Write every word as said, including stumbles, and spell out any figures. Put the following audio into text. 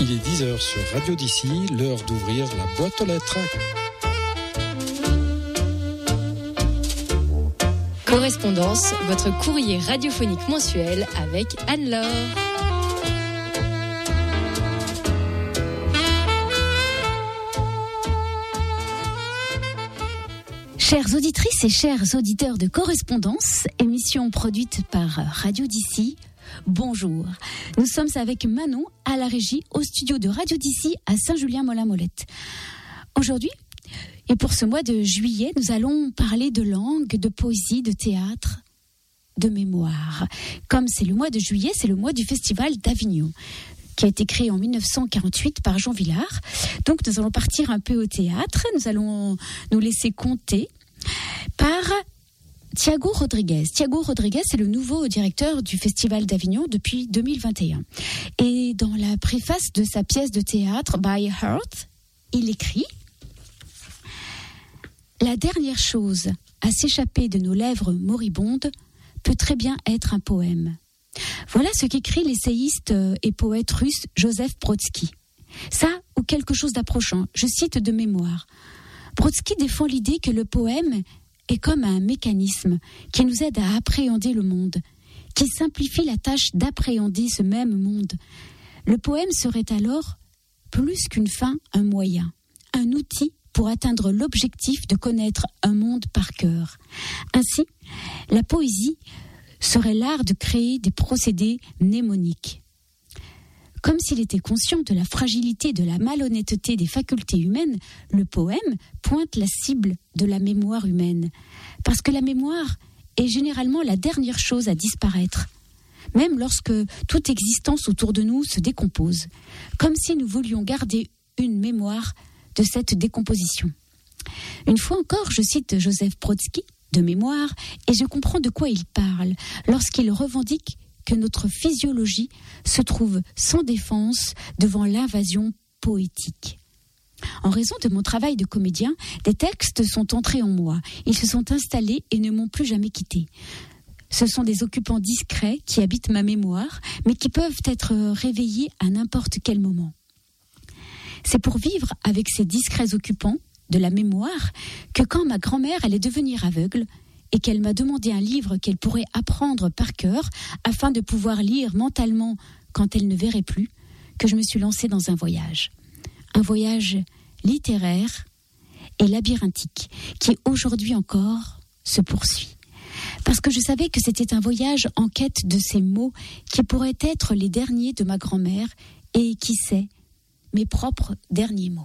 Il est dix heures sur Radio d'ici, l'heure d'ouvrir la boîte aux lettres. Correspondance, votre courrier radiophonique mensuel avec Anne-Laure. Chères auditrices et chers auditeurs de Correspondance, émission produite par Radio d'ici, bonjour. Nous sommes avec Manon à la régie au studio de Radio d'ici à Saint-Julien-Molin-Molette. Aujourd'hui, et pour ce mois de juillet, nous allons parler de langue, de poésie, de théâtre, de mémoire. Comme c'est le mois de juillet, c'est le mois du Festival d'Avignon, qui a été créé en dix-neuf cent quarante-huit par Jean Vilar. Donc nous allons partir un peu au théâtre, nous allons nous laisser conter par Thiago Rodrigues. Thiago Rodrigues est le nouveau directeur du Festival d'Avignon depuis deux mille vingt et un. Et dans la préface de sa pièce de théâtre By Heart, il écrit « La dernière chose à s'échapper de nos lèvres moribondes peut très bien être un poème. » Voilà ce qu'écrit l'essayiste et poète russe Joseph Brodsky. Ça, ou quelque chose d'approchant, je cite de mémoire. Brodsky défend l'idée que le poème est comme un mécanisme qui nous aide à appréhender le monde, qui simplifie la tâche d'appréhender ce même monde. Le poème serait alors plus qu'une fin, un moyen, un outil pour atteindre l'objectif de connaître un monde par cœur. Ainsi, la poésie serait l'art de créer des procédés mnémoniques. Comme s'il était conscient de la fragilité et de la malhonnêteté des facultés humaines, le poème pointe la cible de la mémoire humaine. Parce que la mémoire est généralement la dernière chose à disparaître, même lorsque toute existence autour de nous se décompose, comme si nous voulions garder une mémoire de cette décomposition. Une fois encore, je cite Joseph Brodsky, de mémoire, et je comprends de quoi il parle lorsqu'il revendique que notre physiologie se trouve sans défense devant l'invasion poétique. En raison de mon travail de comédien, des textes sont entrés en moi. Ils se sont installés et ne m'ont plus jamais quitté. Ce sont des occupants discrets qui habitent ma mémoire, mais qui peuvent être réveillés à n'importe quel moment. C'est pour vivre avec ces discrets occupants de la mémoire que quand ma grand-mère allait devenir aveugle, et qu'elle m'a demandé un livre qu'elle pourrait apprendre par cœur afin de pouvoir lire mentalement quand elle ne verrait plus, que je me suis lancée dans un voyage. Un voyage littéraire et labyrinthique qui aujourd'hui encore se poursuit. Parce que je savais que c'était un voyage en quête de ces mots qui pourraient être les derniers de ma grand-mère et, qui sait, mes propres derniers mots.